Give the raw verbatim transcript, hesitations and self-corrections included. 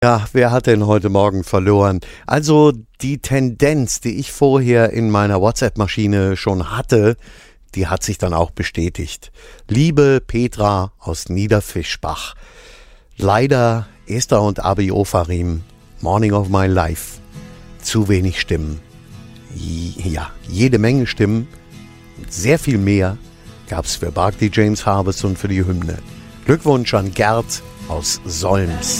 Ja, wer hat denn heute Morgen verloren? Also die Tendenz, die ich vorher in meiner WhatsApp-Maschine schon hatte, die hat sich dann auch bestätigt. Liebe Petra aus Niederfischbach, leider Esther und Abi Ofarim, Morning of My Life, zu wenig Stimmen. Ja, jede Menge Stimmen, sehr viel mehr gab es für Barclay James Harvest und für die Hymne. Glückwunsch an Gerd aus Solms.